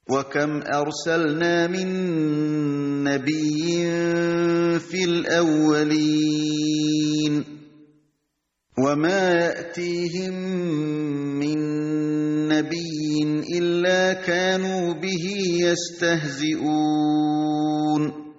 وَكَمْ أَرْسَلْنَا مِن نَّبِيٍّ فِي الْأَوَّلِينَ وَمَا يَأْتِيهِم مِّن نَّبِيٍّ إِلَّا كَانُوا بِهِ يَسْتَهْزِئُونَ